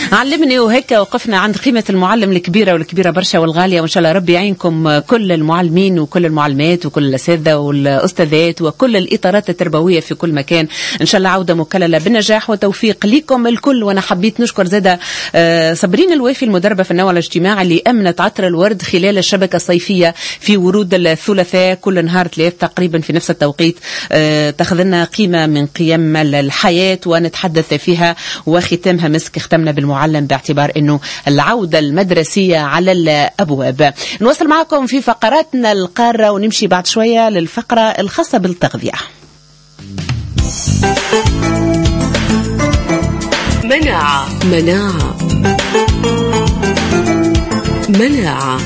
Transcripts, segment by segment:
علمني. وهيك وقفنا عند قيمة المعلم الكبيرة والكبيرة برشا والغالية، وإن شاء الله ربي يعينكم كل المعلمين وكل المعلمات وكل الأساتذة والأستاذات وكل الإطارات التربوية في كل مكان. إن شاء الله عودة مكللة بالنجاح والتوفيق لكم الكل. وأنا حبيت نشكر زادة صابرين الوافي المدربة في النوع الاجتماعي اللي أمنت عطر الورد خلال الشبكة الصيفية في ورود الثلاثاء كل نهار ثلاث تقريبا في نفس التوقيت. تاخذ لنا قيمة من قيم الحياة ونتحدث فيها، وختامها مسك اختمنا بالمعلم باعتبار أنه العودة المدرسية على الأبواب. نواصل معكم في فقراتنا القارة ونمشي بعد شوية للفقرة الخاصة بالتغذية. مناعة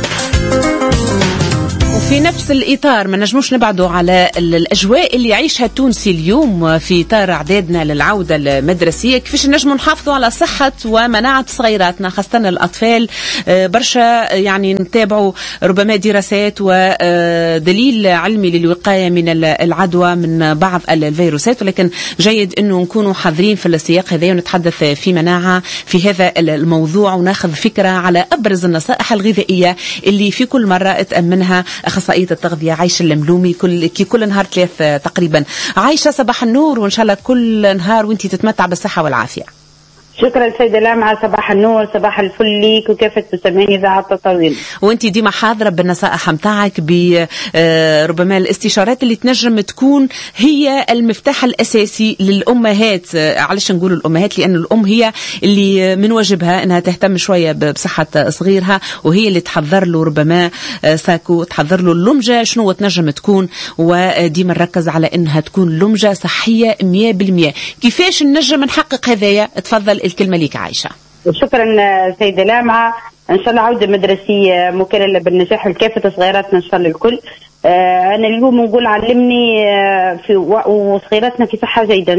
وفي نفس الإطار ما نجموش نبعدوا على الأجواء اللي يعيشها التونسي اليوم في إطار إعدادنا للعودة المدرسية. كيفاش نجموا نحافظوا على صحة ومناعة صغيراتنا خاصة الأطفال؟ برشا يعني نتابعوا ربما دراسات ودليل علمي للوقاية من العدوى من بعض الفيروسات، ولكن جيد أنه نكونوا حاضرين في السياق هذا ونتحدث في مناعة في هذا الموضوع وناخذ فكرة على أبرز النصائح الغذائية اللي في كل مرة تأمنها أخصائية التغذية عايشة الملومي كل نهار ثلاث تقريبا. عايشة صباح النور، وإن شاء الله كل نهار وانتي تتمتع بالصحة والعافية. شكرا سيدة لامعة، صباح النور، صباح الفل ليك وكافة مستمعين إذاعة التطاوين. وانتي ديما حاضرة بالنصائح متاعك بربما الاستشارات اللي تنجم تكون هي المفتاح الأساسي للأمهات. علاش نقول الأمهات؟ لأن الأم هي اللي من واجبها أنها تهتم شوية بصحة صغيرها، وهي اللي تحضر له ربما ساكو، تحضر له اللمجة شنو تنجم تكون، وديما نركز على أنها تكون لمجة صحية 100%. كيفاش نجم نحقق هذايا؟ تفضل الكلمة ليك عايشة. شكرا سيدة لامعة. إن شاء الله عودة مدرسية مكللة بالنجاح لكافة صغيراتنا إن شاء الله الكل. أنا اليوم نقول علمني وصغيراتنا في صحة جيدة،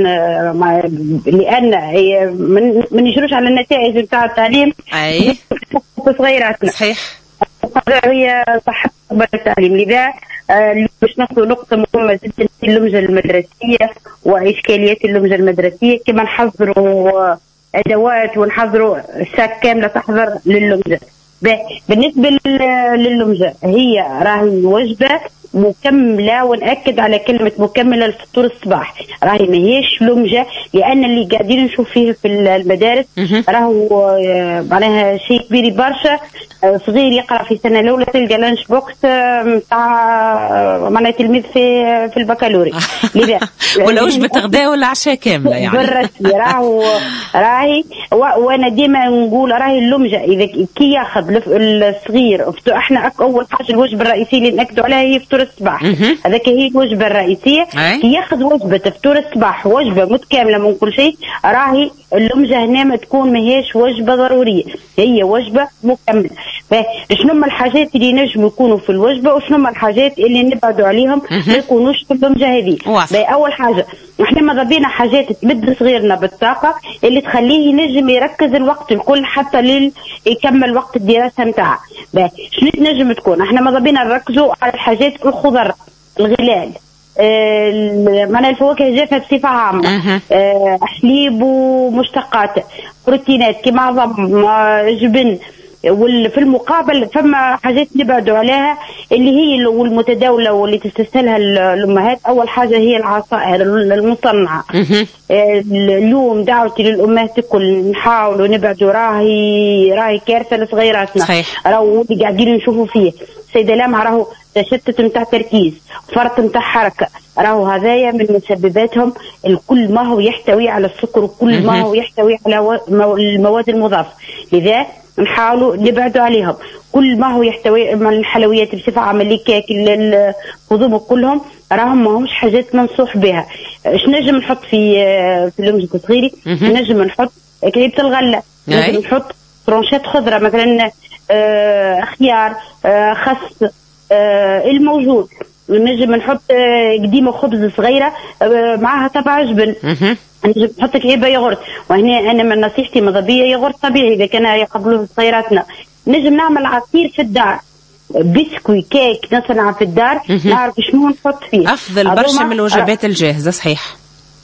لأن من يجروش على النتائج بتاع التعليم أي صغيراتنا. صحيح. هي صحة التعليم. لذا باش ناخذ نقطة مهمة جدا في اللمجة المدرسية وإشكاليات اللمجة المدرسية، كما نحضروا أدوات ونحضروا ساك كاملة تحضر لللمجة. بالنسبة لللمجة هي راهي وجبة مكملة، ونأكد على كلمة مكملة لفطور الصباح. راهي ماهيش لمجة، لأن اللي قاعدين نشوف فيه في المدارس راهو معناها شيء كبير برشا. صغير يقرأ في سنة الأولى تلقى لانش بوكس متاع معناها تلميذ في البكالوري. ولا وجبة غداء ولا عشاء كاملة يعني. بالرسمي راهي وأنا ديما نقول راهي اللمجة إذا كي ياخذ الصغير احنا أول حاجة الوجبة الرئيسية اللي نأكدوا عليها هي فطور الصباح. هذاك هي الوجبة الرئيسية. كي ياخذ وجبة فطور الصباح وجبة متكاملة من كل شيء، راهي اللمجة هنا ما تكون ماهيش وجبة ضرورية، هي وجبة مكملة. فشنو الحاجات اللي نجم يكونوا في الوجبة وشنو الحاجات اللي نبعدوا عليهم ما يكونوش في اللمجة هذه. أول حاجة احنا ماذا بينا حاجات تمد صغيرنا بالطاقة اللي تخليه ينجم يركز الوقت الكل حتى يكمل وقت الدراسة متاعه. شنو نجم تكون؟ احنا ماذا بينا نركزوا على الحاجات الخضر، الغلال، معناها الفواكه الجافة بصفة عامة، حليب ومشتقات، بروتينات كما عظم، جبن. وفي المقابل فما حاجات نبعدوا عليها اللي هي والمتداولة واللي تستسهلها الأمهات. أول حاجة هي العصائر المصنعة. اليوم دعوتي للأمهات الكل نحاولوا نبعدوا، راهي كارثة لصغيراتنا. راهو اللي قاعدين نشوفوا فيه سيدة لامعة، راهو تشتت متاع تركيز، فرط متاع حركة، راهو هذايا من مسبباتهم. الكل ما هو يحتوي على السكر وكل ما هو يحتوي على المواد المضافة. لذا نحاولوا نبعدوا عليهم. كل ما هو يحتوي من الحلويات بصفة عامة، الكيك، الخضوم كلهم راهم ما همش حاجات منصوح بها. ايش نجم نحط في لمجة صغيري؟ نجم نحط كريمة الغلة، نجم نحط ترونشات خضرة مثلا، خيار، خس، الموجود. نجم نحط قديمة خبز صغيرة معها طبعا جبن. نجم نحط كعيبة يغرت. وهنا أنا من نصيحتي مضبية يغرت طبيعي إذا كان يقبلوه صغيراتنا. نجم نعمل عصير في الدار، بسكوي، كيك نصنع في الدار، نعرف شنو نحط فيه. أفضل برشا من الوجبات الجاهزة. صحيح.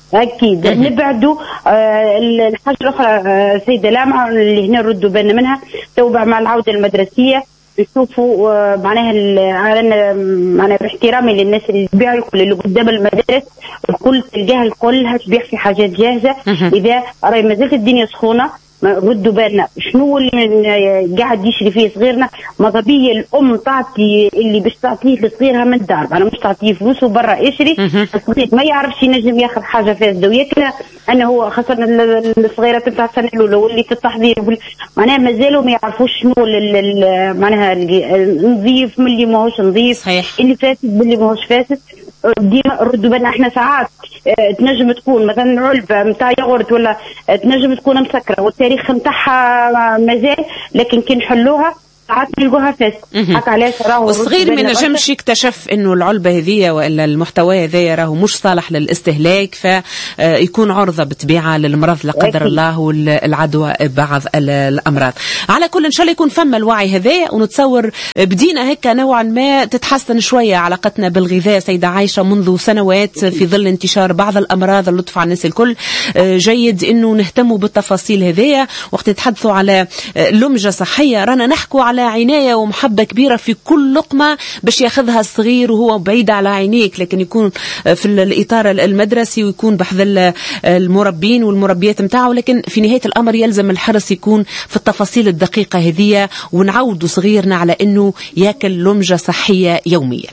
اكيد نبعدوا. الحاجه الاخرى سيده لامعه اللي هنا نردوا بالنا منها توبع مع العوده المدرسيه، يشوفوا معناها معناها باحترامي للناس اللي تبيع الكل اللي قدام المدارس الكل تلقاها الكلها تبيع في حاجات جاهزه. اذا راهي مازالت الدنيا سخونه ردوا بالنا شنو اللي قاعد يشري فيه صغيرنا. ماذا بيا الام تعطي اللي باش تعطيه لصغيرها من الدار، انا مش تعطيه فلوسه برا يشري. الصغير ما يعرفش ينجم ياخذ حاجه فاسده وياكلها. انا هو خاصه الصغيرات نتاع السنه الاولى واللي في التحضير معناها مازالوا ما يعرفوش شنو معناها نظيف من اللي ماهوش نظيف، اللي فاسد باللي ماهوش فاسد. ديما ردوا بالنا احنا ساعات تنجم تكون مثلا علبه نتاع ياغورت ولا تنجم تكون مسكره والتاريخ نتاعها مازال، لكن كي نحلوها ساعات نلقوها فاسد. هكا علاش راهو الصغير ما نجمش يكتشف انه العلبه هذيا والا المحتوى هذايا راهو مش صالح للاستهلاك، فيكون عرضه بالطبيعه للمرض لا قدر الله والعدوى بعض الامراض. على كل ان شاء الله يكون فما الوعي هذايا، ونتصور بدينا هيك نوعا ما تتحسن شويه علاقتنا بالغذاء سيده عايشه منذ سنوات في ظل انتشار بعض الامراض اللطف على الناس الكل. جيد انه نهتموا بالتفاصيل هذيا. وقت نتحدثوا على لمجه صحيه رانا نحكوا على عناية ومحبة كبيرة في كل لقمة باش ياخذها الصغير وهو بعيد على عينيك، لكن يكون في الإطار المدرسي ويكون بحذ المربين والمربيات متاعه. لكن في نهاية الأمر يلزم الحرص يكون في التفاصيل الدقيقة هذه، ونعودوا صغيرنا على أنه يأكل لمجة صحية يوميا.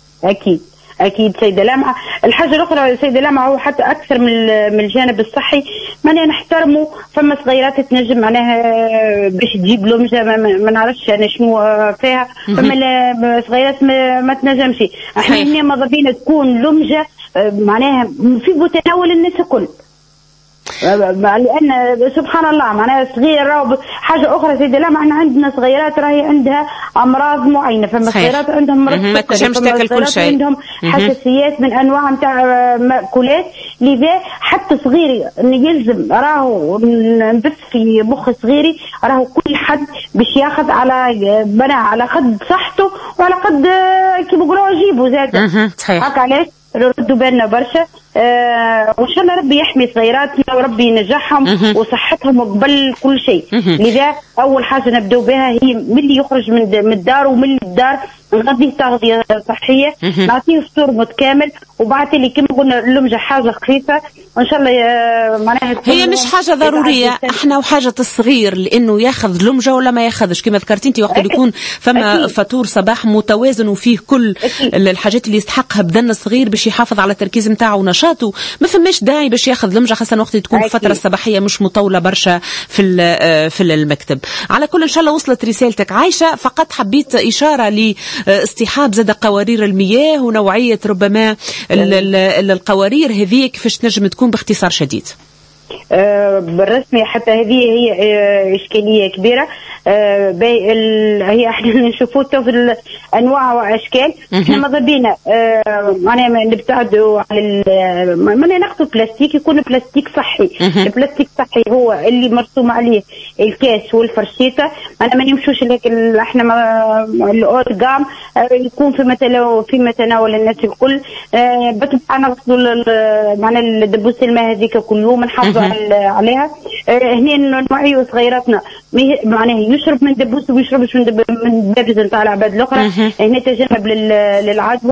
أكيد سيدة لامعة. الحاجة الأخرى سيدة لامعة هو حتى أكثر من الجانب الصحي، معناها نحترمه. فما صغيرات تنجم معناها باش تجيب لمجة ما نعرفش أنا شنو فيها، فما صغيرات ما تنجمش. احنا هنا ماذا بينا تكون لمجة معناها في متناول الناس الكل، لأن سبحان الله معناها صغير. حاجة أخرى سيدة لامعة احنا عندنا صغيرات راهي عندها أمراض معينة، فما صغيرات عندهم مرض ما تنجمش تاكل كل شيء، عندهم حساسيات من أنواع نتاع مأكولات. لذا حتى صغيري يلزم راهو نبث في مخ صغيري راهو كل حد باش ياخذ على قد صحته وعلى قد كي بيقولوا يجيبوا زاد. هكا علاش ردوا بالنا برشا. وإن شاء الله ربي يحمي صغيراتنا وربي ينجحهم وصحتهم قبل كل شيء. لذا أول حاجة نبدأ بها هي من اللي يخرج من الدار ومن الدار نغذيه تغذية صحية، نعطيه فطور متكامل، وبعد اللي كما قلنا اللمجة حاجة خفيفة وإن شاء الله معناها هي مش حاجة ضرورية. احنا وحاجة الصغير لأنه ياخذ لمجة ولا ما ياخذش كما ذكرتي انت، وقت يكون فما فطور صباح متوازن وفيه كل الحاجات اللي يستحقها بدن الصغير باش يحافظ على التركيز نتاعه ونشاطه. ما فماش داعي باش ياخذ لمجة خاصة وقت تكون الفترة الصباحية مش مطولة برشا في المكتب. على كل إن شاء الله وصلت رسالتك عايشة. فقط حبيت إشارة لاصطحاب زاد قوارير المياه ونوعية ربما القوارير هذه كيفاش تنجم تكون باختصار شديد. بالرسمي حتى هذه هي إشكالية كبيرة. هي احنا نشوفوا في انواع واشكال. احنا ماذا بينا معناها نبتعدوا على معناها ناخذوا بلاستيك يكون بلاستيك صحي. البلاستيك الصحي هو اللي مرسوم عليه الكاس والفرشيطه. انا ما نمشوش لكن احنا الاوت جام يكون في متناول الناس الكل. بتبقى نغسلوا معناها الدبوس الماء هذيك كل يوم نحافظوا عليها. هنا نوعيوا صغيراتنا معناها يشرب من دبوس ويشربش من دبوس نتاع العباد الاخرى. هنا تجنب للعدوى.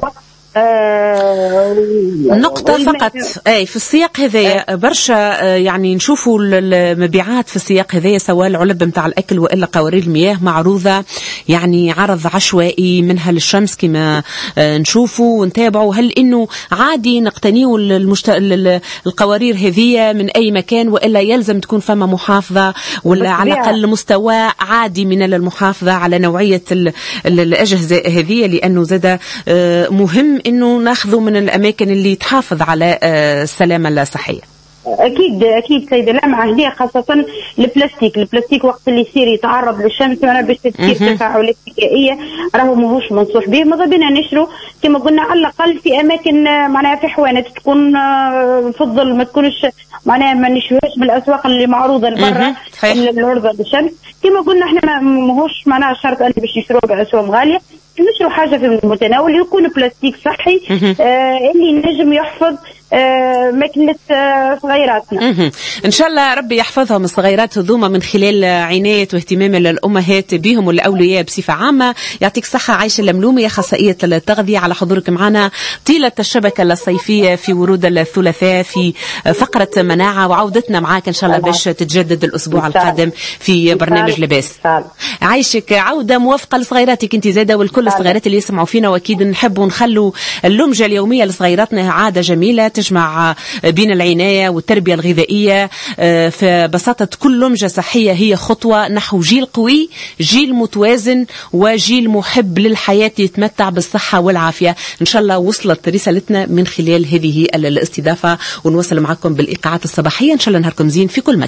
نقطة فقط في السياق هذا برشا يعني نشوفوا المبيعات في السياق هذا سواء العلب متاع الأكل وإلا قوارير المياه معروضة يعني عرض عشوائي منها للشمس كما نشوفوا ونتابعوا. هل إنه عادي نقتنيوا القوارير هذه من أي مكان وإلا يلزم تكون فما محافظة ولا على الأقل مستوى عادي من المحافظة على نوعية الأجهزة هذه؟ لأنه زاد مهم إنه ناخذه من الأماكن اللي تحافظ على السلامة الصحية. أكيد سيدة لامعة هي خاصة البلاستيك وقت اللي يصير يتعرض للشمس أنا باش تصير تفاعلات كيميائية راهو ماهوش منصوح به. ماذا بينا نشرو كما قلنا على الأقل في أماكن معناها في حوانت تكون في الظل، ما تكونش معناها ما نشويش بالأسواق اللي معروضة لبرا العرضة للشمس. كما قلنا احنا ماهوش معناها شرط أن باش يشروه بأسواق غالية، نشرو حاجة في المتناول يكون بلاستيك صحي اللي نجم يحفظ ماكلة صغيراتنا. إن شاء الله ربي يحفظهم الصغيرات هذوما من خلال عناية واهتمام الأمهات بهم والأولياء بصفة عامة. يعطيك الصحة عايشة الملومي أخصائية التغذية على حضورك معنا طيلة الشبكة الصيفية في ورود الثلاثاء في فقرة مناعة، وعودتنا معاك إن شاء الله باش تتجدد الأسبوع القادم في برنامج لباس. عايشك عودة موافقة لصغيراتك أنت زادة والكل الصغيرات اللي يسمعوا فينا، وأكيد نحبوا نخلوا اللمجة اليومية لصغيراتنا عادة جميلة تجمع بين العناية والتربية الغذائية. فبساطة كل لمجة صحية هي خطوة نحو جيل قوي، جيل متوازن، وجيل محب للحياة يتمتع بالصحة والعافية. إن شاء الله وصلت رسالتنا من خلال هذه الاستضافة، ونوصل معكم بالإيقاعات الصباحية. إن شاء الله نهاركم زين في كل مكان.